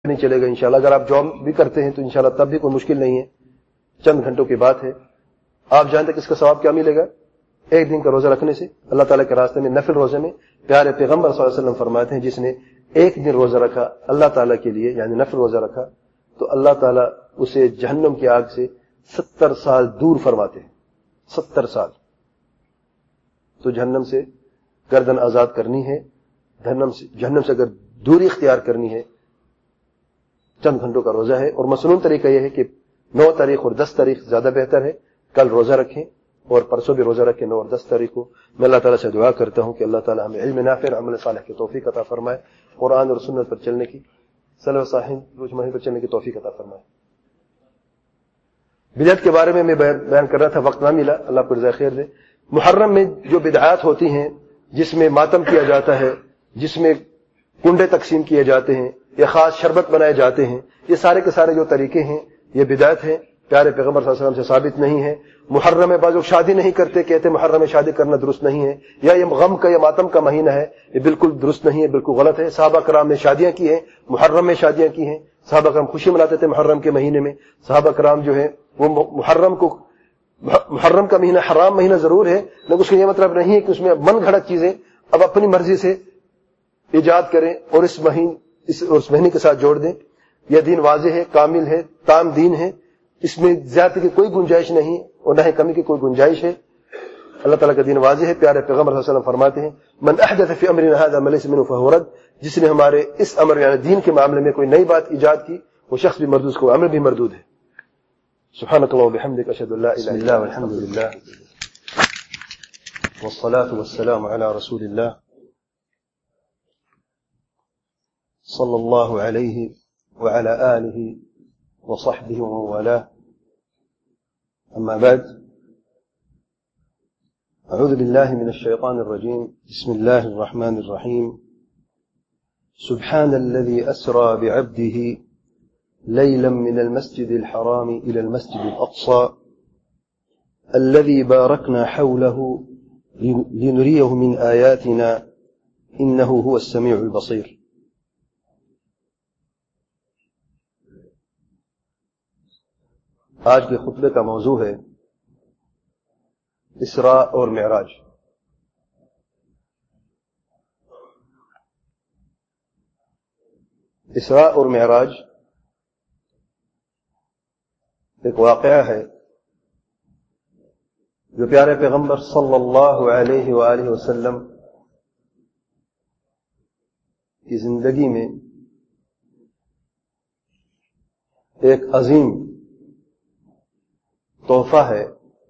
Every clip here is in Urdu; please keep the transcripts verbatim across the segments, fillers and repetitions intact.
نہیں چلے گا انشاءاللہ. اگر آپ جاب بھی کرتے ہیں تو انشاءاللہ تب بھی کوئی مشکل نہیں ہے, چند گھنٹوں کی بات ہے. آپ جانتے کہ اس کا ثواب کیا ملے گا؟ ایک دن کا روزہ رکھنے سے. اللہ تعالیٰ کے راستے میں نفل روزے میں پیارے پیغمبر صلی اللہ علیہ وسلم فرماتے ہیں جس نے ایک دن روزہ رکھا اللہ تعالیٰ کے لیے, یعنی نفل روزہ رکھا, تو اللہ تعالیٰ اسے جہنم کی آگ سے ستر سال دور فرماتے ہیں. ستر سال. تو جہنم سے گردن آزاد کرنی ہے, جہنم سے جہنم سے اگر دوری اختیار کرنی ہے, چند گھنٹوں کا روزہ ہے. اور مسنون طریقہ یہ ہے کہ نو تاریخ اور دس تاریخ زیادہ بہتر ہے. کل روزہ رکھیں اور پرسوں بھی روزہ رکھیں, نو اور دس تاریخ کو. میں اللہ تعالیٰ سے دعا کرتا ہوں کہ اللہ تعالیٰ ہمیں علم نافع عمل صالح کی توفیق عطا فرمائے, قرآن اور سنت پر چلنے کی, صلوات صاحب روزمرہ پر چلنے کی توفیق عطا فرمائے. بدعت کے بارے میں میں بیان کر رہا تھا, وقت نہ ملا, اللہ کو جزائے خیر دے. محرم میں جو بدعات ہوتی ہیں, جس میں ماتم کیا جاتا ہے, جس میں کنڈے تقسیم کیے جاتے ہیں یا خاص شربت بنائے جاتے ہیں, یہ سارے کے سارے جو طریقے ہیں یہ بدعت ہیں, پیارے پیغمبر صلی اللہ علیہ وسلم سے ثابت نہیں ہے. محرم میں بعض لوگ شادی نہیں کرتے, کہتے محرم میں شادی کرنا درست نہیں ہے, یا یہ غم کا یا ماتم کا مہینہ ہے, یہ بالکل درست نہیں ہے, بالکل غلط ہے. صحابہ کرام نے شادیاں کی ہیں, محرم میں شادیاں کی ہیں. صحابہ کرام خوشی مناتے تھے محرم کے مہینے میں. صحابہ کرام جو ہے وہ محرم کو, محرم کا مہینہ حرام مہینہ ضرور ہے, لیکن اس کا یہ مطلب نہیں ہے کہ اس میں من گھڑت چیزیں اب اپنی مرضی سے ایجاد کریں اور اس مہینے اس, اس مہینے کے ساتھ جوڑ دیں. یہ دین واضح ہے, کامل ہے, تام دین ہے, اس میں زیادتی کی کوئی گنجائش نہیں اور نہ ہی کمی کی کوئی گنجائش ہے. اللہ تعالیٰ کا دین واضح ہے. پیارے پیغمبر صلی اللہ علیہ وسلم فرماتے ہیں من احدث فی امرنا هذا ما ليس منه فهو رد, جس نے ہمارے اس امر یعنی دین کے معاملے میں کوئی نئی بات ایجاد کی وہ شخص بھی مردود, کو عمل بھی مردود ہے. سبحانك اللهم وبحمدك اشهد ان لا اله الا انت والحمد لله والصلاة والسلام على رسول الله صلى الله عليه وعلى آله وصحبه ومن والاه. أما بعد, أعوذ بالله من الشيطان الرجيم. بسم الله الرحمن الرحيم. سبحان الذي أسرى بعبده ليلا من المسجد الحرام إلى المسجد الأقصى الذي باركنا حوله لنريه من آياتنا إنه هو السميع البصير. آج کے خطبے کا موضوع ہے اسراء اور معراج. اسراء اور معراج ایک واقعہ ہے جو پیارے پیغمبر صلی اللہ علیہ وآلہ وسلم کی زندگی میں ایک عظیم تحفہ ہے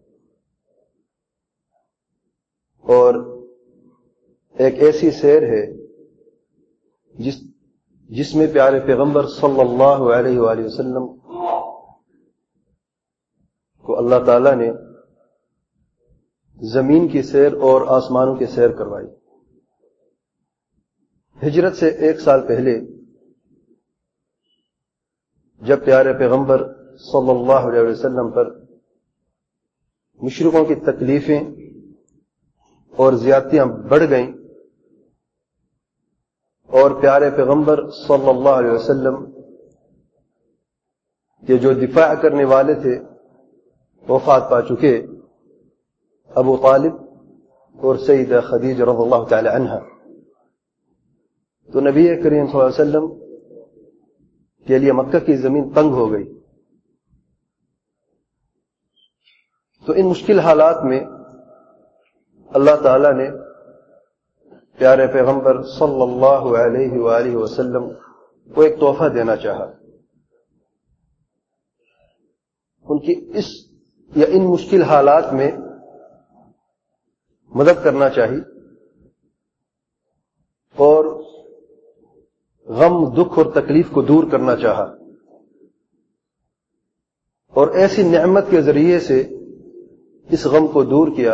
اور ایک ایسی سیر ہے جس جس میں پیارے پیغمبر صلی اللہ علیہ وآلہ وسلم کو اللہ تعالی نے زمین کی سیر اور آسمانوں کی سیر کروائی. ہجرت سے ایک سال پہلے جب پیارے پیغمبر صلی اللہ علیہ وسلم پر مشرکوں کی تکلیفیں اور زیادتیاں بڑھ گئیں اور پیارے پیغمبر صلی اللہ علیہ وسلم کے جو دفاع کرنے والے تھے وفات پا چکے, ابو طالب اور سیدہ خدیجہ رضی اللہ تعالی عنہا, تو نبی کریم صلی اللہ علیہ وسلم کے لیے مکہ کی زمین تنگ ہو گئی. تو ان مشکل حالات میں اللہ تعالی نے پیارے پیغمبر صلی اللہ علیہ وآلہ وسلم کو ایک تحفہ دینا چاہا. ان کی اس یا ان مشکل حالات میں مدد کرنا چاہیے اور غم, دکھ اور تکلیف کو دور کرنا چاہا اور ایسی نعمت کے ذریعے سے اس غم کو دور کیا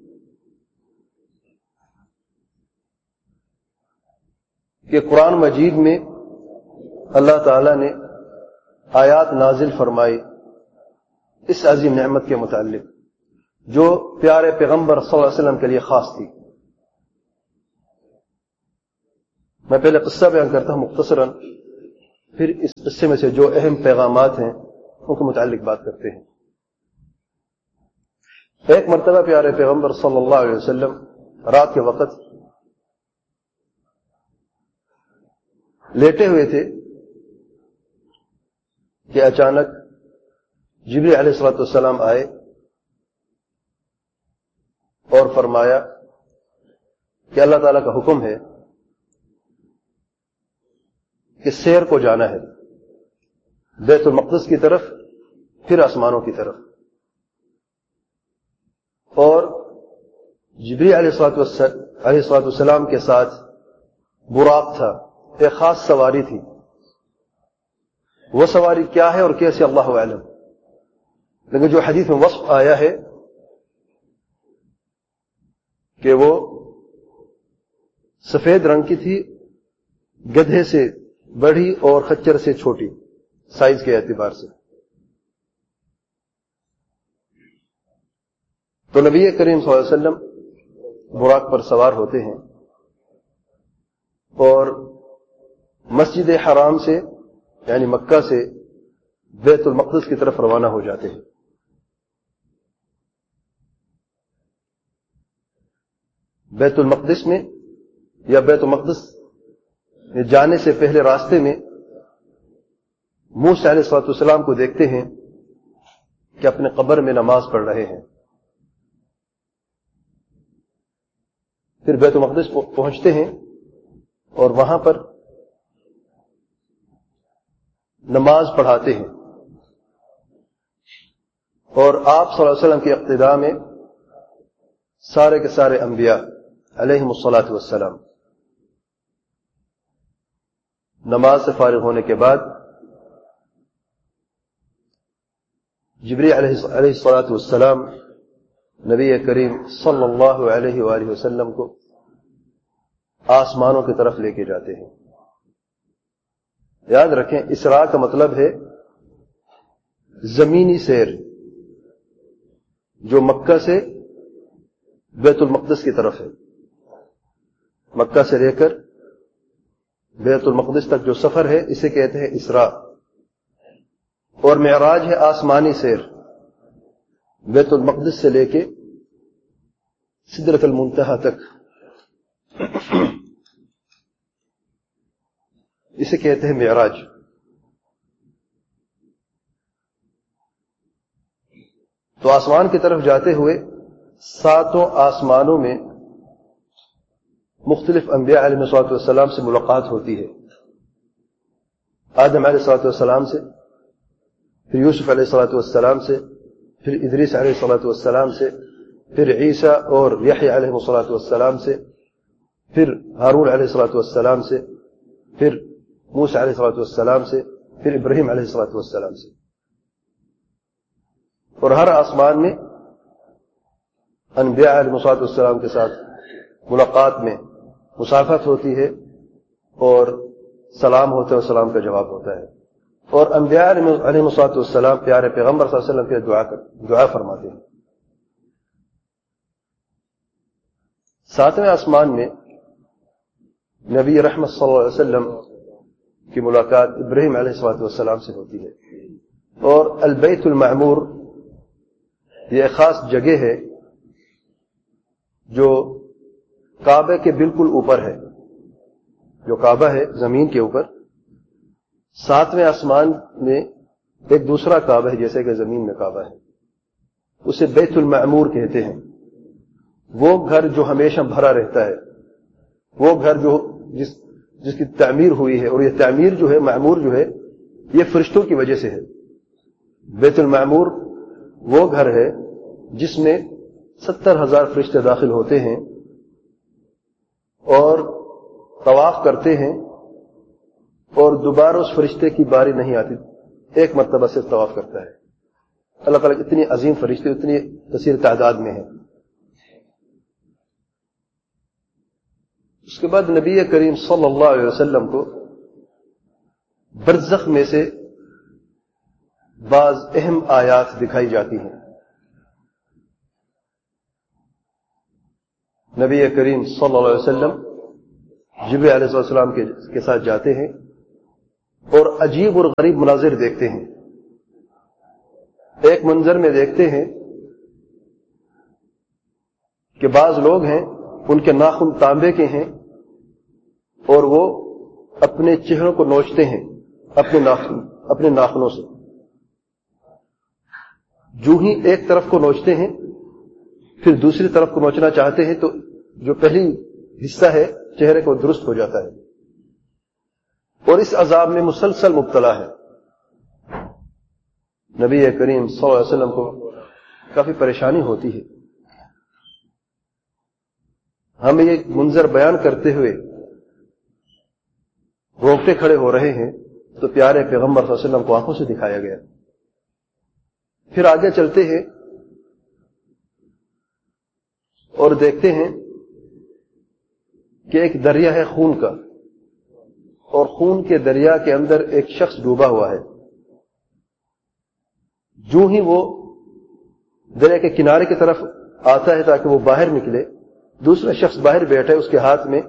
کہ قرآن مجید میں اللہ تعالی نے آیات نازل فرمائی اس عظیم نعمت کے متعلق جو پیارے پیغمبر صلی اللہ علیہ وسلم کے لیے خاص تھی. میں پہلے قصہ بیان کرتا ہوں مختصراً پھر اس قصے میں سے جو اہم پیغامات ہیں ان کے متعلق بات کرتے ہیں۔ ایک مرتبہ پیارے پیغمبر صلی اللہ علیہ وسلم رات کے وقت لیٹے ہوئے تھے کہ اچانک جبریل علیہ الصلوۃ والسلام آئے اور فرمایا کہ اللہ تعالیٰ کا حکم ہے کہ سیر کو جانا ہے بیت المقدس کی طرف، پھر آسمانوں کی طرف۔ اور جبریل علیہ الصلوۃ والسلام کے ساتھ براق تھا، ایک خاص سواری تھی۔ وہ سواری کیا ہے اور کیسے اللہ اعلم، لیکن جو حدیث میں وصف آیا ہے کہ وہ سفید رنگ کی تھی، گدھے سے بڑی اور خچر سے چھوٹی سائز کے اعتبار سے۔ تو نبی کریم صلی اللہ علیہ وسلم براق پر سوار ہوتے ہیں اور مسجد حرام سے یعنی مکہ سے بیت المقدس کی طرف روانہ ہو جاتے ہیں۔ بیت المقدس میں یا بیت المقدس میں جانے سے پہلے راستے میں موسیٰ علیہ الصلوۃ والسلام کو دیکھتے ہیں کہ اپنے قبر میں نماز پڑھ رہے ہیں۔ پھر بیت المقدس پہنچتے ہیں اور وہاں پر نماز پڑھاتے ہیں، اور آپ صلی اللہ علیہ وسلم کی اقتداء میں سارے کے سارے انبیاء علیہم الصلاۃ والسلام نماز سے فارغ ہونے کے بعد جبریل علیہ الصلاۃ والسلام نبی کریم صلی اللہ علیہ وآلہ وسلم کو آسمانوں کی طرف لے کے جاتے ہیں۔ یاد رکھیں، اسراء کا مطلب ہے زمینی سیر، جو مکہ سے بیت المقدس کی طرف ہے۔ مکہ سے لے کر بیت المقدس تک جو سفر ہے اسے کہتے ہیں اسراء، اور معراج ہے آسمانی سیر، بیت المقدس سے لے کے سدرۃ المنتہا تک، اسے کہتے ہیں معراج۔ تو آسمان کی طرف جاتے ہوئے ساتوں آسمانوں میں مختلف انبیاء علیہ الصلوۃ والسلام سے ملاقات ہوتی ہے۔ آدم علیہ الصلوۃ والسلام سے، پھر یوسف علیہ الصلوۃ والسلام سے، پھر ادریس علیہ الصلوۃ والسلام سے، پھر عیسیٰ اور یحییٰ علیہ الصلوۃ والسلام سے، پھر ہارون علیہ الصلوۃ والسلام سے، پھر موسیٰ علیہ الصلوۃ والسلام سے، پھر ابراہیم علیہ الصلوۃ والسلام سے۔ اور ہر آسمان میں انبیاء علیہ الصلوۃ والسلام کے ساتھ ملاقات میں مصافحت ہوتی ہے اور سلام ہوتا ہے اور سلام کا جواب ہوتا ہے، اور انبیاء علیہ الصلوۃ والسلام پیارے پیغمبر صلی اللہ علیہ وسلم کے دعا کر دعا فرماتے ہیں۔ ساتویں آسمان میں نبی رحمت صلی اللہ علیہ وسلم کی ملاقات ابراہیم علیہ الصلوۃ والسلام سے ہوتی ہے، اور البیت المعمور یہ ایک خاص جگہ ہے جو کعبہ کے بالکل اوپر ہے۔ جو کعبہ ہے زمین کے اوپر، ساتویں آسمان میں ایک دوسرا کعبہ ہے جیسے کہ زمین میں کعبہ ہے، اسے بیت المعمور کہتے ہیں۔ وہ گھر جو ہمیشہ بھرا رہتا ہے، وہ گھر جو جس جس کی تعمیر ہوئی ہے، اور یہ تعمیر جو ہے معمور جو ہے یہ فرشتوں کی وجہ سے ہے۔ بیت المعمور وہ گھر ہے جس میں ستر ہزار فرشتے داخل ہوتے ہیں اور طواف کرتے ہیں، اور دوبارہ اس فرشتے کی باری نہیں آتی، ایک مرتبہ صرف طواف کرتا ہے۔ اللہ تعالیٰ اتنی عظیم فرشتے اتنی کثیر تعداد میں ہیں۔ اس کے بعد نبی کریم صلی اللہ علیہ وسلم کو برزخ میں سے بعض اہم آیات دکھائی جاتی ہیں۔ نبی کریم صلی اللہ علیہ وسلم جبریل علیہ السلام کے کے ساتھ جاتے ہیں، اور عجیب اور غریب مناظر دیکھتے ہیں. ایک منظر میں دیکھتے ہیں کہ بعض لوگ ہیں ان کے ناخن تانبے کے ہیں اور وہ اپنے چہروں کو نوچتے ہیں اپنے ناخن اپنے ناخنوں سے. جو ہی ایک طرف کو نوچتے ہیں پھر دوسری طرف کو نوچنا چاہتے ہیں تو جو پہلی حصہ ہے چہرے کو درست ہو جاتا ہے، اور اس عذاب میں مسلسل مبتلا ہے. نبی کریم صلی اللہ علیہ وسلم کو کافی پریشانی ہوتی ہے. ہم یہ منظر بیان کرتے ہوئے روکتے کھڑے ہو رہے ہیں تو پیارے پیغمبر صلی اللہ علیہ وسلم کو آنکھوں سے دکھایا گیا. پھر آگے چلتے ہیں اور دیکھتے ہیں کہ ایک دریا ہے خون کا، اور خون کے دریا کے اندر ایک شخص ڈوبا ہوا ہے. جو ہی وہ دریا کے کنارے کی طرف آتا ہے تاکہ وہ باہر نکلے، دوسرا شخص باہر بیٹھا ہے، اس کے ہاتھ میں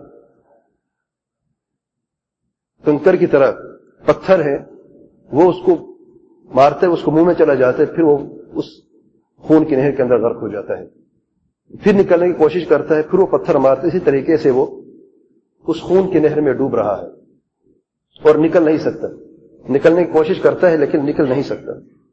کنکر کی طرح پتھر ہے، وہ اس کو مارتے اس کو منہ میں چلا جاتا ہے، پھر وہ اس خون کی نہر کے اندر غرق ہو جاتا ہے. پھر نکلنے کی کوشش کرتا ہے، پھر وہ پتھر مارتے، اسی طریقے سے وہ اس خون کی نہر میں ڈوب رہا ہے اور نکل نہیں سکتا. نکلنے کی کوشش کرتا ہے لیکن نکل نہیں سکتا.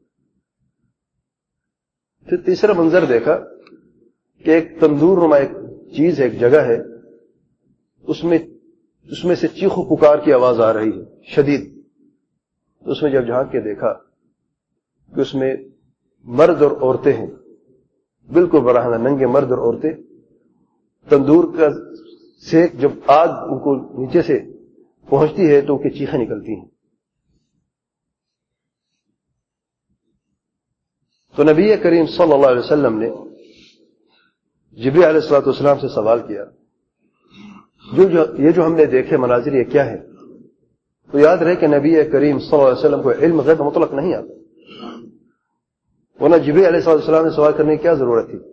پھر تیسرا منظر دیکھا کہ ایک تندور نما ایک چیز ہے، ایک جگہ ہے، اس میں اس میں سے چیخ و پکار کی آواز آ رہی ہے شدید. اس میں جب جھانک کے دیکھا کہ اس میں مرد اور عورتیں ہیں، بالکل براہنہ ننگے مرد اور عورتیں. تندور کا سیک جب آگ ان کو نیچے سے پہنچتی ہے تو ان کی چیخیں نکلتی ہیں. تو نبی کریم صلی اللہ علیہ وسلم نے جبریل علیہ الصلوۃ والسلام سے سوال کیا، جو جو یہ جو ہم نے دیکھے مناظر یہ کیا ہے؟ تو یاد رہے کہ نبی کریم صلی اللہ علیہ وسلم کو علم غیب مطلق نہیں آتا، ورنہ جبریل علیہ الصلوۃ والسلام نے سوال کرنے کی کیا ضرورت تھی؟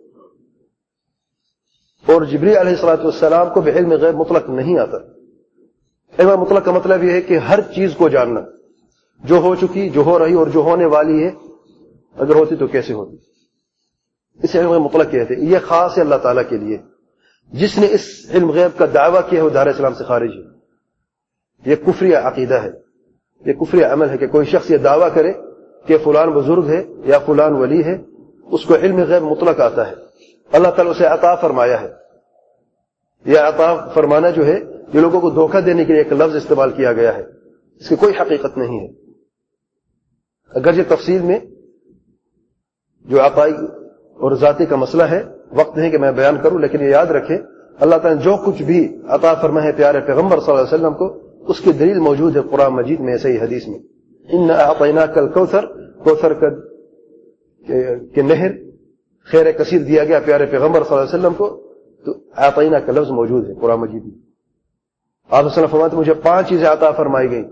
اور جبریل علیہ الصلوۃ والسلام کو بھی علم غیب مطلق نہیں آتا. علم مطلق کا مطلب یہ ہے کہ ہر چیز کو جاننا، جو ہو چکی، جو ہو رہی اور جو ہونے والی ہے، اگر ہوتی تو کیسے ہوتی. اسے علم مطلق کہتے ہیں. یہ خاص ہے اللہ تعالیٰ کے لیے. جس نے اس علم غیب کا دعویٰ کیا ہے وہ دار اسلام سے خارج ہے. یہ کفری عقیدہ ہے، یہ کفری عمل ہے کہ کوئی شخص یہ دعویٰ کرے کہ فلان بزرگ ہے یا فلان ولی ہے، اس کو علم غیب مطلق آتا ہے. اللہ تعالیٰ اسے عطا فرمایا ہے. یہ عطا فرمانا جو ہے یہ لوگوں کو دھوکہ دینے کے لیے ایک لفظ استعمال کیا گیا ہے، اس کی کوئی حقیقت نہیں ہے. اگر یہ تفصیل میں جو عطائی اور ذاتی کا مسئلہ ہے وقت نہیں کہ میں بیان کروں، لیکن یہ یاد رکھیں اللہ تعالیٰ نے جو کچھ بھی عطا فرمایا ہے پیارے پیغمبر صلی اللہ علیہ وسلم کو، اس کی دلیل موجود ہے قرآن مجید میں، صحیح حدیث میں. انا اعطیناک الکوثر، کوثر کا کہ نہر خیر کثیر دیا گیا پیارے پیغمبر صلی اللہ علیہ وسلم کو، تو اعطینا کا لفظ موجود ہے قرآن مجید میں. آپ صلی اللہ علیہ وسلم فرماتے مجھے پانچ چیزیں عطا فرمائی گئی،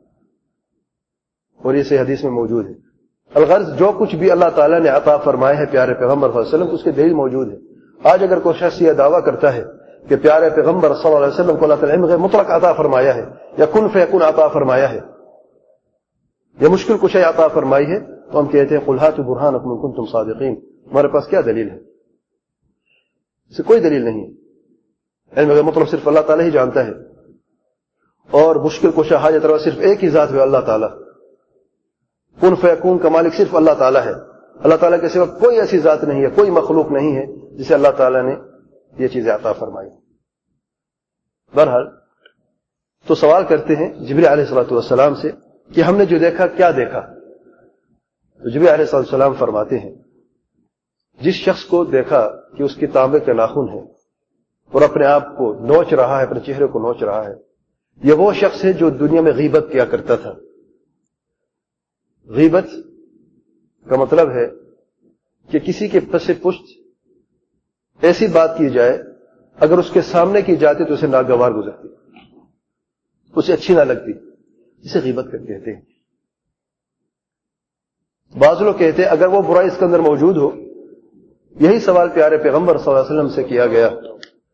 اور یہ صحیح حدیث میں موجود ہے. الغرض جو کچھ بھی اللہ تعالیٰ نے عطا فرمایا ہے پیارے پیغمبر صلی اللہ علیہ وسلم کو، اس کی دلیل موجود ہے. آج اگر کوئی شخص یہ دعویٰ کرتا ہے کہ پیارے پیغمبر صلی اللہ علیہ وسلم کو اللہ تعالیٰ علم غیب مطلق عطا فرمایا ہے، یا کن فیکون عطا فرمایا ہے، یا مشکل کچھ عطا فرمائی ہے، تو ہم کہتے ہیں قل ہاتوا برہانکم ان کنتم صادقین. ہمارے پاس کیا دلیل ہے؟ اس سے کوئی دلیل نہیں ہے. علم غیب مطلب صرف اللہ تعالیٰ ہی جانتا ہے، اور مشکل کشا حاجت روا صرف ایک ہی ذات ہے اللہ تعالیٰ. کن فیکون کا مالک صرف اللہ تعالیٰ ہے. اللہ تعالیٰ کے سوا کوئی ایسی ذات نہیں ہے، کوئی مخلوق نہیں ہے جسے اللہ تعالیٰ نے یہ چیزیں عطا فرمائی. بہرحال تو سوال کرتے ہیں جبریل علیہ الصلوۃ والسلام سے کہ ہم نے جو دیکھا کیا دیکھا؟ تو جبریل علیہ الصلوۃ والسلام فرماتے ہیں جس شخص کو دیکھا کہ اس کی تانبے کے ناخن ہے اور اپنے آپ کو نوچ رہا ہے، اپنے چہرے کو نوچ رہا ہے، یہ وہ شخص ہے جو دنیا میں غیبت کیا کرتا تھا. غیبت کا مطلب ہے کہ کسی کے پس پشت ایسی بات کی جائے، اگر اس کے سامنے کی جاتی تو اسے ناگوار گزرتی، اسے اچھی نہ لگتی، اسے غیبت کر کہتے ہیں. بعض لوگ کہتے ہیں اگر وہ برائی اس کے اندر موجود ہو. یہی سوال پیارے پیغمبر صلی اللہ علیہ وسلم سے کیا گیا.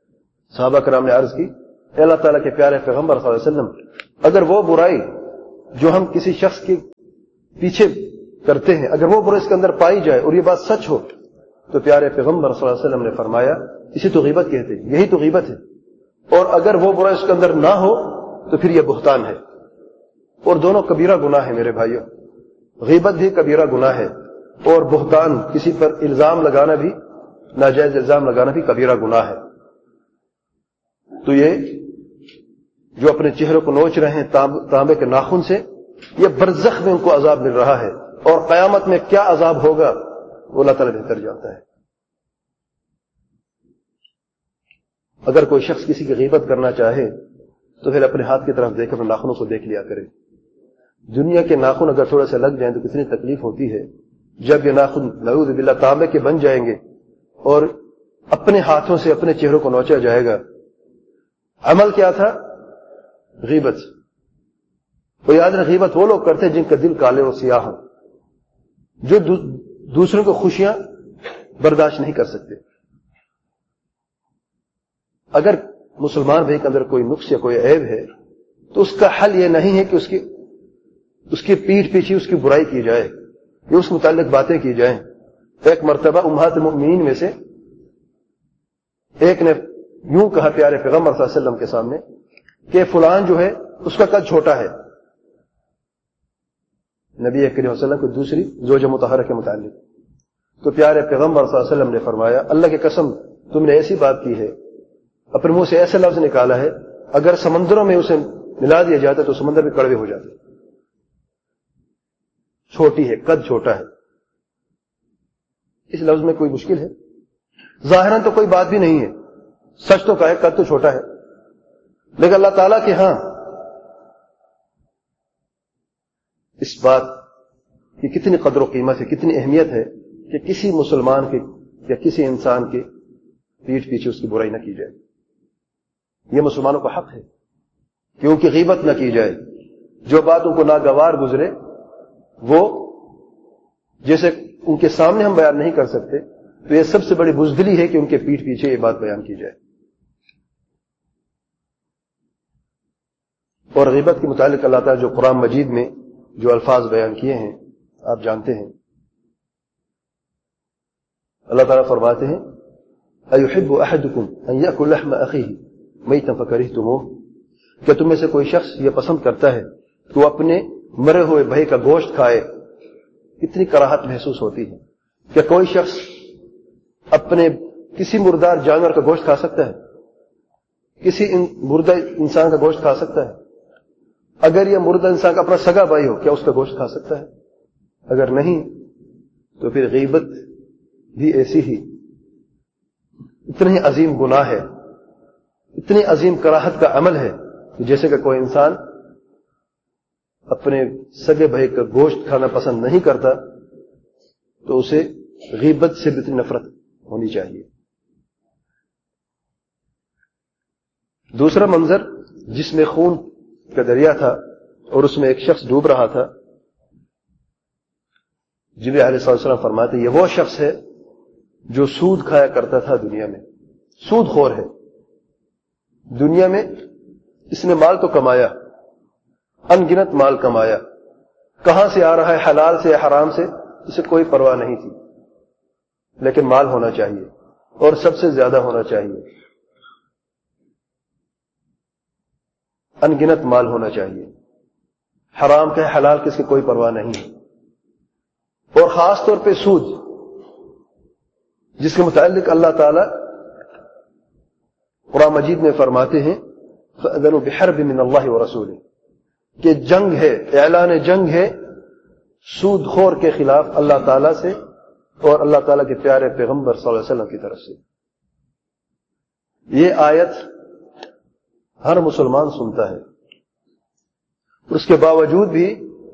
صحابہ کرام نے عرض کی اے اللہ تعالیٰ کے پیارے پیغمبر صلی اللہ علیہ وسلم، اگر وہ برائی جو ہم کسی شخص کے پیچھے کرتے ہیں اگر وہ برائی اس کے اندر پائی جائے اور یہ بات سچ ہو تو پیارے پیغمبر صلی اللہ علیہ وسلم نے فرمایا اسے تو غیبت کہتے ہیں، یہی تو غیبت ہے. اور اگر وہ برائی اس کے اندر نہ ہو تو پھر یہ بہتان ہے. اور دونوں کبیرہ گناہ ہے میرے بھائیوں. غیبت بھی کبیرہ گناہ ہے اور بہتان کسی پر الزام لگانا بھی، ناجائز الزام لگانا بھی کبیرہ گناہ ہے. تو یہ جو اپنے چہرے کو نوچ رہے ہیں تانبے کے ناخن سے، یہ برزخ میں ان کو عذاب مل رہا ہے اور قیامت میں کیا عذاب ہوگا وہ اللہ تعالیٰ بہتر جانتا ہے. اگر کوئی شخص کسی کی غیبت کرنا چاہے تو پھر اپنے ہاتھ کی طرف دیکھ اپنے ناخنوں کو دیکھ لیا کرے. دنیا کے ناخن اگر تھوڑا سا لگ جائیں تو کتنی تکلیف ہوتی ہے. جب یہ ناخن نعوذ باللہ تانبے کے بن جائیں گے اور اپنے ہاتھوں سے اپنے چہروں کو نوچا جائے گا. عمل کیا تھا؟ غیبت. وہ یاد رکھ، غیبت وہ لوگ کرتے ہیں جن کا دل کالے اور سیاہ ہو، جو دوسروں کو خوشیاں برداشت نہیں کر سکتے. اگر مسلمان بھائی کے اندر کوئی نقص یا کوئی عیب ہے تو اس کا حل یہ نہیں ہے کہ اس کی اس کی پیٹھ پیچھے اس کی برائی کی جائے یا اس متعلق باتیں کی جائیں. ایک مرتبہ امہات المؤمنین میں سے ایک نے یوں کہا پیارے پیغمبر صلی اللہ علیہ وسلم کے سامنے کہ فلان جو ہے اس کا قد چھوٹا ہے. نبی کریم صلی اللہ علیہ وسلم کو دوسری زوجہ مطہرہ کے متعلق. تو پیارے پیغمبر صلی اللہ علیہ وسلم نے فرمایا اللہ کی قسم تم نے ایسی بات کی ہے، اپنے منہ سے ایسے لفظ نکالا ہے اگر سمندروں میں اسے ملا دیا جاتا تو سمندر بھی کڑوے ہو جاتے. چھوٹی ہے، قد چھوٹا ہے. اس لفظ میں کوئی مشکل ہے؟ ظاہراً تو کوئی بات بھی نہیں ہے، سچ تو کہے قد تو چھوٹا ہے، لیکن اللہ تعالیٰ کے ہاں اس بات کی کتنی قدر و قیمت ہے، کتنی اہمیت ہے کہ کسی مسلمان کے یا کسی انسان کے پیٹھ پیچھے اس کی برائی نہ کی جائے. یہ مسلمانوں کا حق ہے کہ ان کی غیبت نہ کی جائے. جو بات ان کو ناگوار گزرے وہ جیسے ان کے سامنے ہم بیان نہیں کر سکتے تو یہ سب سے بڑی بزدلی ہے کہ ان کے پیٹھ پیچھے یہ بات بیان کی جائے. اور غیبت کے متعلق اللہ تعالیٰ جو قرآن مجید میں جو الفاظ بیان کیے ہیں آپ جانتے ہیں. اللہ تعالیٰ فرماتے ہیں اَيُحِبُّ أَحَدُكُمْ أَن يَأْكُلَ لَحْمَ أَخِيهِ مَيْتًا فَكَرِهْتُمُوهُ، کہ تم میں سے کوئی شخص یہ پسند کرتا ہے کہ وہ اپنے مرے ہوئے بھائی کا گوشت کھائے. کتنی کراہت محسوس ہوتی ہے. کہ کوئی شخص اپنے کسی مردار جانور کا گوشت کھا سکتا ہے؟ کسی مردہ انسان کا گوشت کھا سکتا ہے؟ اگر یہ مردہ انسان کا اپنا سگا بھائی ہو کیا اس کا گوشت کھا سکتا ہے؟ اگر نہیں تو پھر غیبت بھی ایسی ہی اتنی عظیم گناہ ہے، اتنی عظیم کراہت کا عمل ہے کہ جیسے کہ کوئی انسان اپنے سگے بھائی کا گوشت کھانا پسند نہیں کرتا تو اسے غیبت سے بھی اتنی نفرت ہونی چاہیے. دوسرا منظر جس میں خون کا دریا تھا اور اس میں ایک شخص ڈوب رہا تھا، جبریل علیہ السلام فرماتے یہ وہ شخص ہے جو سود کھایا کرتا تھا دنیا میں، سود خور ہے. دنیا میں اس نے مال تو کمایا، ان گنت مال کمایا، کہاں سے آ رہا ہے، حلال سے یا حرام سے، اسے کوئی پرواہ نہیں تھی. لیکن مال ہونا چاہیے اور سب سے زیادہ ہونا چاہیے، ان گنت مال ہونا چاہیے. حرام کا حلال کس کی کوئی پرواہ نہیں ہے. اور خاص طور پہ سود جس کے متعلق اللہ تعالی قرآن مجید میں فرماتے ہیں فَأَذَنُوا بِحَرْبٍ مِّنَ اللَّهِ وَرَسُولِهِ کہ جنگ ہے، اعلان جنگ ہے سود خور کے خلاف اللہ تعالی سے اور اللہ تعالیٰ کے پیارے پیغمبر صلی اللہ علیہ وسلم کی طرف سے. یہ آیت ہر مسلمان سنتا ہے، اس کے باوجود بھی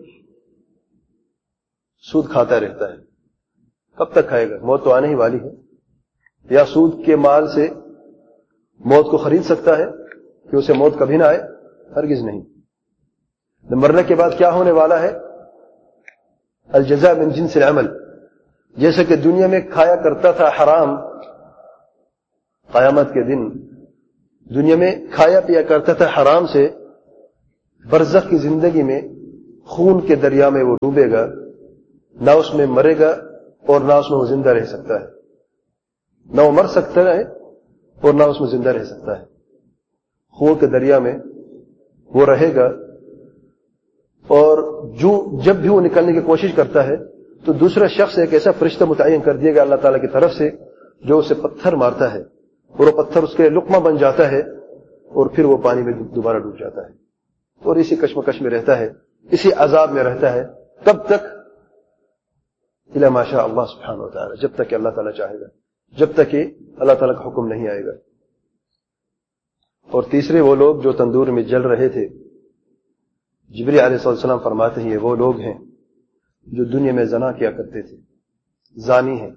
سود کھاتا رہتا ہے. کب تک کھائے گا؟ موت تو آنے ہی والی ہے. یا سود کے مال سے موت کو خرید سکتا ہے کہ اسے موت کبھی نہ آئے؟ ہرگز نہیں. مرنے کے بعد کیا ہونے والا ہے؟ الجزاء من جنس العمل. جیسے کہ دنیا میں کھایا کرتا تھا حرام، قیامت کے دن دنیا میں کھایا پیا کرتا تھا حرام سے، برزخ کی زندگی میں خون کے دریا میں وہ ڈوبے گا، نہ اس میں مرے گا اور نہ اس میں وہ زندہ رہ سکتا ہے، نہ وہ مر سکتا ہے اور نہ اس میں زندہ رہ سکتا ہے۔ خون کے دریا میں وہ رہے گا، اور جو جب بھی وہ نکلنے کی کوشش کرتا ہے تو دوسرا شخص ایک ایسا فرشتہ متعین کر دیا گا اللہ تعالیٰ کی طرف سے جو اسے پتھر مارتا ہے، اور وہ پتھر اس کے لقمہ بن جاتا ہے، اور پھر وہ پانی میں دوبارہ ڈوب جاتا ہے، اور اسی کشمکش میں رہتا ہے، اسی عذاب میں رہتا ہے۔ کب تک؟ الا ما شاء اللہ سبحانہ وتعالی، جب تک کہ اللہ تعالیٰ چاہے گا، جب تک کہ اللہ تعالیٰ کا حکم نہیں آئے گا۔ اور تیسرے وہ لوگ جو تندور میں جل رہے تھے، جبریل علیہ السلام فرماتے ہیں یہ وہ لوگ ہیں جو دنیا میں زنا کیا کرتے تھے، زانی ہیں،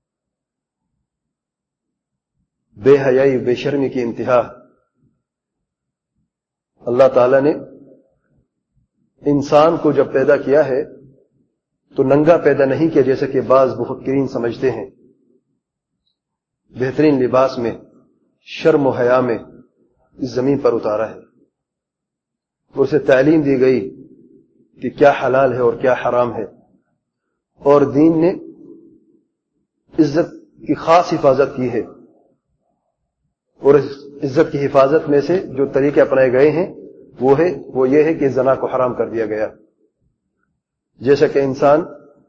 بے حیائی بے شرمی کی انتہا۔ اللہ تعالیٰ نے انسان کو جب پیدا کیا ہے تو ننگا پیدا نہیں کیا جیسے کہ بعض مفکرین سمجھتے ہیں، بہترین لباس میں، شرم و حیا میں اس زمین پر اتارا ہے، اور اسے تعلیم دی گئی کہ کیا حلال ہے اور کیا حرام ہے، اور دین نے عزت کی خاص حفاظت کی ہے، اور اس عزت کی حفاظت میں سے جو طریقے اپنائے گئے ہیں وہ ہے وہ یہ ہے کہ زنا کو حرام کر دیا گیا۔ جیسا کہ انسان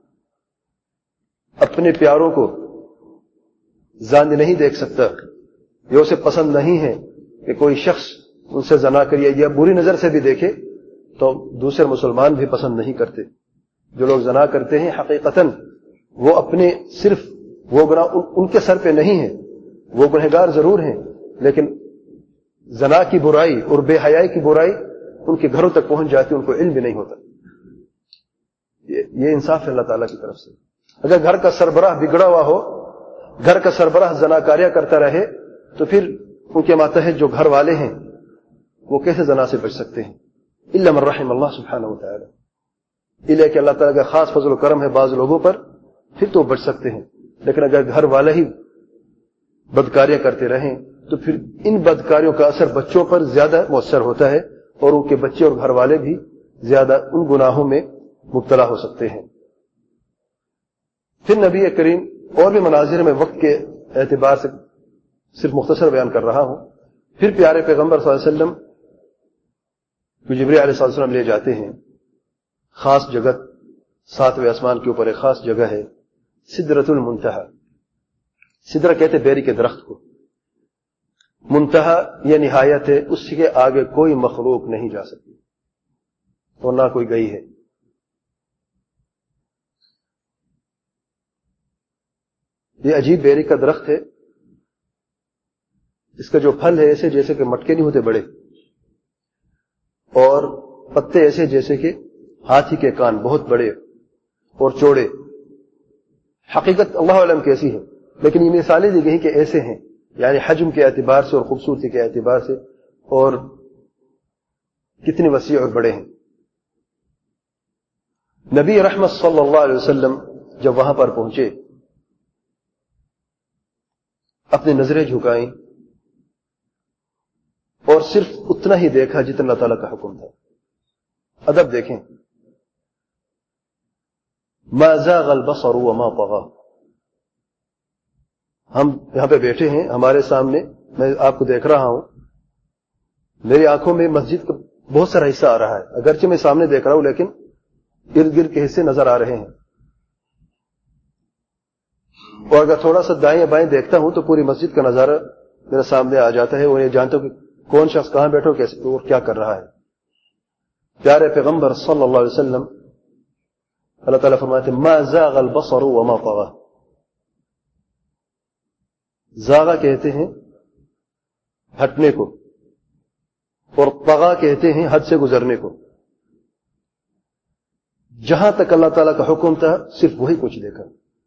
اپنے پیاروں کو زانی نہیں دیکھ سکتا، یا اسے پسند نہیں ہے کہ کوئی شخص ان سے زنا کریے یا بری نظر سے بھی دیکھے، تو دوسرے مسلمان بھی پسند نہیں کرتے۔ جو لوگ زنا کرتے ہیں حقیقتاً وہ اپنے صرف وہ گناہ ان کے سر پہ نہیں ہے، وہ گنہگار ضرور ہیں، لیکن زنا کی برائی اور بے حیائی کی برائی ان کے گھروں تک پہنچ جاتی، ان کو علم بھی نہیں ہوتا۔ یہ انصاف ہے اللہ تعالیٰ کی طرف سے۔ اگر گھر کا سربراہ بگڑا ہوا ہو، گھر کا سربراہ زنا کاریہ کرتا رہے، تو پھر ان کے ماتحت جو گھر والے ہیں وہ کیسے زنا سے بچ سکتے ہیں؟ الا من رحم اللہ سبحانہ وتعالی، الا کہ اللہ تعالیٰ کا خاص فضل و کرم ہے بعض لوگوں پر، پھر تو بچ سکتے ہیں۔ لیکن اگر گھر والے ہی بدکاریاں کرتے رہیں تو پھر ان بدکاریوں کا اثر بچوں پر زیادہ مؤثر ہوتا ہے، اور ان کے بچے اور گھر والے بھی زیادہ ان گناہوں میں مبتلا ہو سکتے ہیں۔ پھر نبی کریم اور بھی مناظر میں وقت کے اعتبار سے صرف مختصر بیان کر رہا ہوں۔ پھر پیارے پیغمبر صلی اللہ علیہ وسلم کو جبریل علیہ السلام لے جاتے ہیں خاص جگہ، ساتویں آسمان کے اوپر ایک خاص جگہ ہے سدرۃ المنتہا۔ سدرہ کہتے بیری کے درخت کو، منتہا یہ نہایت ہے، اس کے آگے کوئی مخلوق نہیں جا سکتی اور نہ کوئی گئی ہے۔ یہ عجیب بیری کا درخت ہے، اس کا جو پھل ہے ایسے جیسے کہ مٹکے نہیں ہوتے بڑے، اور پتے ایسے جیسے کہ ہاتھی کے کان، بہت بڑے اور چوڑے۔ حقیقت اللہ علم کیسی ہے، لیکن یہ مثالیں دی گئی کہ ایسے ہیں، یعنی حجم کے اعتبار سے اور خوبصورتی کے اعتبار سے، اور کتنے وسیع اور بڑے ہیں۔ نبی رحمت صلی اللہ علیہ وسلم جب وہاں پر پہنچے، اپنی نظریں جھکائیں اور صرف اتنا ہی دیکھا جتنا اللہ تعالیٰ کا حکم تھا۔ ادب دیکھیں، ما زاغ البصر وما طغى۔ ہم یہاں پہ بیٹھے ہیں، ہمارے سامنے میں آپ کو دیکھ رہا ہوں، میری آنکھوں میں مسجد کا بہت سارا حصہ آ رہا ہے، اگرچہ میں سامنے دیکھ رہا ہوں لیکن ارد گرد کے حصے نظر آ رہے ہیں، اور اگر تھوڑا سا دائیں بائیں دیکھتا ہوں تو پوری مسجد کا نظارہ میرے سامنے آ جاتا ہے، اور یہ جانتا ہوں کہ کون شخص کہاں بیٹھو کیسے اور کیا کر رہا ہے۔ پیارے پیغمبر صلی اللہ علیہ وسلم، اللہ تعالیٰ فرماتے ہیں ما زاغ البصر وما طغى۔ زاغا کہتے ہیں ہٹنے کو، اور طغا کہتے ہیں حد سے گزرنے کو۔ جہاں تک اللہ تعالیٰ کا حکم تھا صرف وہی کچھ دیکھا،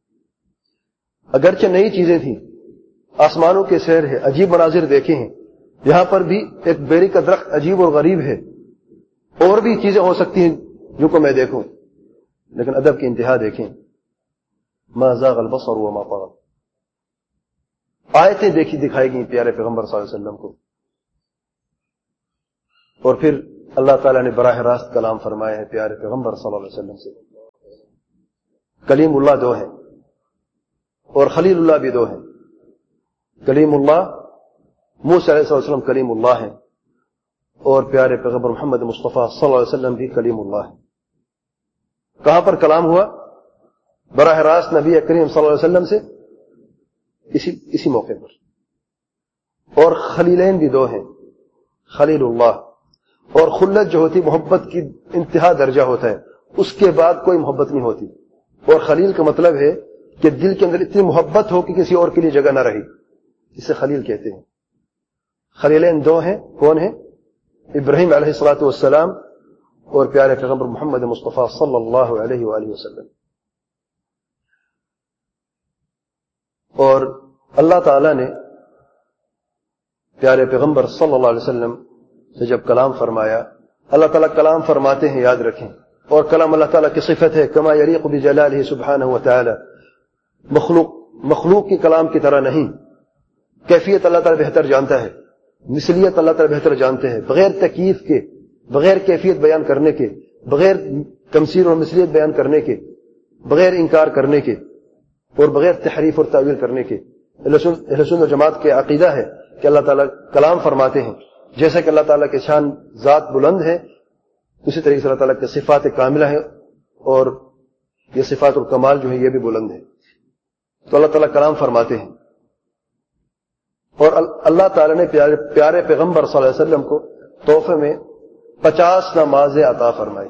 اگرچہ نئی چیزیں تھیں، آسمانوں کے سیر ہے، عجیب مناظر دیکھے ہیں، یہاں پر بھی ایک بیری کا درخت عجیب اور غریب ہے، اور بھی چیزیں ہو سکتی ہیں جو کو میں دیکھوں، لیکن ادب کی انتہا دیکھیں، ما زاغ البصر وما طغى۔ آیتیں دیکھی دکھائی گئی پیارے پیغمبر صلی اللہ علیہ وسلم کو، اور پھر اللہ تعالیٰ نے براہ راست کلام فرمایا ہے پیارے پیغمبر صلی اللہ علیہ وسلم سے. کلیم اللہ دو ہیں اور خلیل اللہ بھی دو ہیں. کلیم اللہ موسیٰ علیہ السلام کلیم اللہ ہیں اور پیارے پیغمبر محمد مصطفیٰ صلی اللہ علیہ وسلم بھی کلیم اللہ ہیں. کہاں پر کلام ہوا؟ براہ راست نبی کریم صلی اللہ علیہ وسلم سے اسی اسی موقع پر. اور خلیلین بھی دو ہیں, خلیل اللہ. اور خلت جو ہوتی محبت کی انتہا درجہ ہوتا ہے, اس کے بعد کوئی محبت نہیں ہوتی. اور خلیل کا مطلب ہے کہ دل کے اندر اتنی محبت ہو کہ کسی اور کے لیے جگہ نہ رہی, اسے خلیل کہتے ہیں. خلیلین دو ہیں, کون ہیں؟ ابراہیم علیہ الصلوۃ والسلام اور پیارے پیغمبر محمد مصطفیٰ صلی اللہ علیہ وآلہ وسلم. اور اللہ تعالی نے پیارے پیغمبر صلی اللہ علیہ وسلم سے جب کلام فرمایا, اللہ تعالیٰ کلام فرماتے ہیں, یاد رکھیں, اور کلام اللہ تعالیٰ کی صفت ہے کما یلیق بجلالہ سبحانہ وتعالی. مخلوق مخلوق کی کلام کی طرح نہیں. کیفیت اللہ تعالیٰ بہتر جانتا ہے, مثلیت اللہ تعالیٰ بہتر جانتے ہیں. بغیر تکییف کے, بغیر کیفیت بیان کرنے کے, بغیر تمثیل اور مثلیت بیان کرنے کے, بغیر انکار کرنے کے اور بغیر تحریف اور تعویل کرنے کے. اہل سنت و جماعت کے عقیدہ ہے کہ اللہ تعالیٰ کلام فرماتے ہیں. جیسا کہ اللہ تعالیٰ کے شان ذات بلند ہے, اسی طریقے سے اللہ تعالیٰ کے صفات کاملہ ہیں اور یہ صفات الکمال جو ہے یہ بھی بلند ہے. تو اللہ تعالیٰ کلام فرماتے ہیں. اور اللہ تعالیٰ نے پیارے, پیارے پیغمبر صلی اللہ علیہ وسلم کو تحفے میں پچاس نمازیں عطا فرمائی.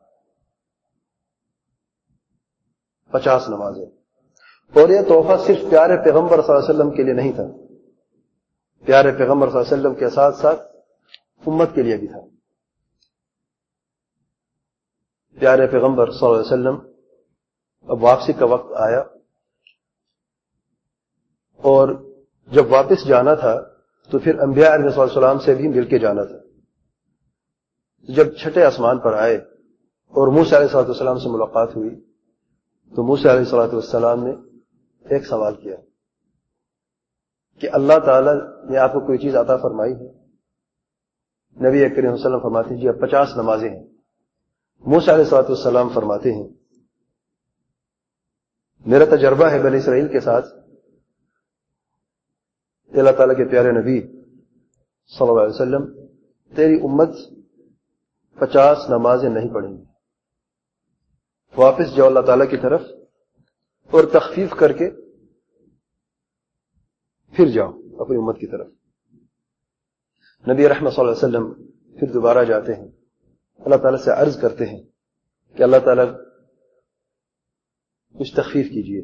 پچاس نمازیں. اور یہ تحفہ صرف پیارے پیغمبر صلی اللہ علیہ وسلم کے لیے نہیں تھا, پیارے پیغمبر صلی اللہ علیہ وسلم کے ساتھ ساتھ امت کے لیے بھی تھا. پیارے پیغمبر صلی اللہ علیہ وسلم اب واپسی کا وقت آیا اور جب واپس جانا تھا تو پھر انبیاء علیہ السلام سے بھی مل کے جانا تھا. جب چھٹے آسمان پر آئے اور موسیٰ علیہ السلام سے ملاقات ہوئی تو موسیٰ علیہ السلام نے ایک سوال کیا کہ اللہ تعالیٰ نے آپ کو کوئی چیز عطا فرمائی ہے؟ نبی کریم صلی اللہ علیہ وسلم فرماتے ہیں جی اب پچاس نمازیں ہیں. موسیٰ علیہ السلام فرماتے ہیں میرا تجربہ ہے بنی اسرائیل کے ساتھ, اللہ تعالیٰ کے پیارے نبی صلی اللہ علیہ وسلم تیری امت پچاس نمازیں نہیں پڑھیں گی. واپس جاؤ اللہ تعالیٰ کی طرف اور تخفیف کر کے پھر جاؤ اپنی امت کی طرف. نبی رحمت صلی اللہ علیہ وسلم پھر دوبارہ جاتے ہیں, اللہ تعالیٰ سے عرض کرتے ہیں کہ اللہ تعالیٰ کچھ تخفیف کیجیے.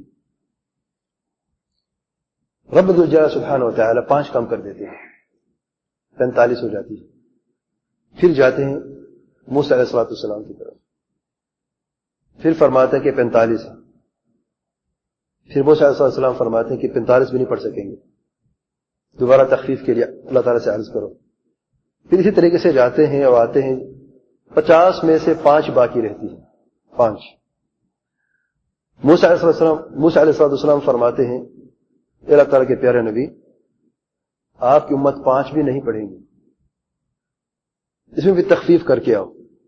رب الجلال سبحانہ و تعالیٰ پانچ کام کر دیتے ہیں, پینتالیس ہو جاتی ہے. پھر جاتے ہیں موسیٰ علیہ السلام کی طرف, پھر فرماتے ہیں کہ پینتالیس ہے. پھر موسیٰ علیہ السلام فرماتے ہیں کہ پینتالیس بھی نہیں پڑھ سکیں گے, دوبارہ تخفیف کے لیے اللہ تعالیٰ سے عرض کرو. پھر اسی طریقے سے جاتے ہیں اور آتے ہیں, پچاس میں سے پانچ باقی رہتی ہیں, پانچ. موسیٰ علیہ السلام موسیٰ علیہ السلام فرماتے ہیں اللہ تعالیٰ کے پیارے نبی آپ کی امت پانچ بھی نہیں پڑھیں گی, اس میں بھی تخفیف کر کے آؤ.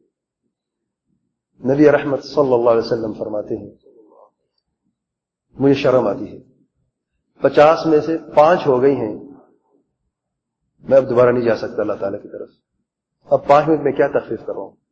نبی رحمت صلی اللہ علیہ وسلم فرماتے ہیں مجھے شرم آتی ہے, پچاس میں سے پانچ ہو گئی ہیں, میں اب دوبارہ نہیں جا سکتا اللہ تعالیٰ کی طرف, اب پانچ منٹ میں کیا تخفیف کر رہا ہوں.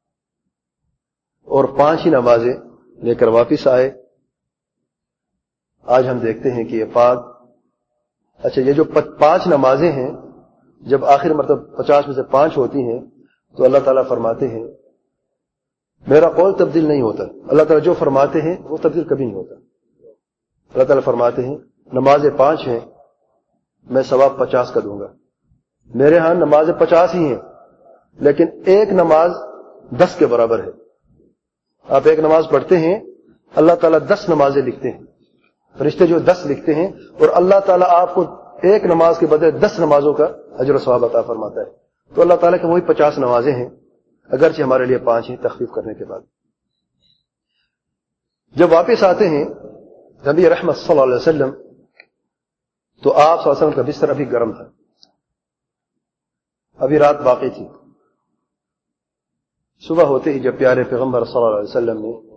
اور پانچ ہی نمازیں لے کر واپس آئے. آج ہم دیکھتے ہیں کہ یہ پاک اچھا یہ جو پانچ نمازیں ہیں جب آخر مرتبہ پچاس میں سے پانچ ہوتی ہیں تو اللہ تعالیٰ فرماتے ہیں میرا قول تبدیل نہیں ہوتا. اللہ تعالیٰ جو فرماتے ہیں وہ تبدیل کبھی نہیں ہوتا. اللہ تعالیٰ فرماتے ہیں نمازیں پانچ ہیں, میں ثواب پچاس کا دوں گا. میرے ہاں نمازیں پچاس ہی ہیں لیکن ایک نماز دس کے برابر ہے. آپ ایک نماز پڑھتے ہیں, اللہ تعالیٰ دس نمازیں لکھتے ہیں, فرشتے جو دس لکھتے ہیں, اور اللہ تعالیٰ آپ کو ایک نماز کے بدلے دس نمازوں کا اجر و ثواب عطا فرماتا ہے. تو اللہ تعالیٰ کے وہی پچاس نمازیں ہیں اگرچہ ہمارے لیے پانچ ہیں تخفیف کرنے کے بعد. جب واپس آتے ہیں نبی رحمت صلی اللہ علیہ وسلم تو آپ صلی اللہ علیہ وسلم کا بستر ابھی گرم تھا, ابھی رات باقی تھی. صبح ہوتے ہی جب پیارے پیغمبر صلی اللہ علیہ وسلم نے